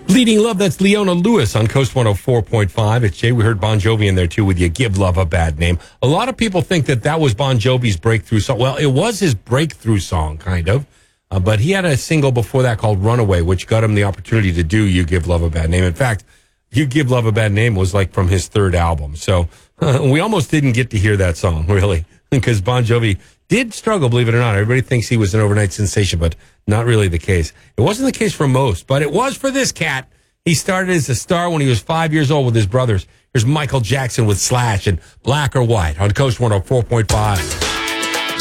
Bleeding Love, that's Leona Lewis on Coast 104.5. It's Jay. We heard Bon Jovi in there, too, with You Give Love a Bad Name. A lot of people think that was Bon Jovi's breakthrough song. Well, it was his breakthrough song, kind of. But he had a single before that called Runaway, which got him the opportunity to do You Give Love a Bad Name. In fact, You Give Love a Bad Name was like from his third album. So we almost didn't get to hear that song, really, because Bon Jovi did struggle, believe it or not. Everybody thinks he was an overnight sensation, but not really the case. It wasn't the case for most, but it was for this cat. He started as a star when he was 5 years old with his brothers. Here's Michael Jackson with Slash and Black or White on Coast 104.5.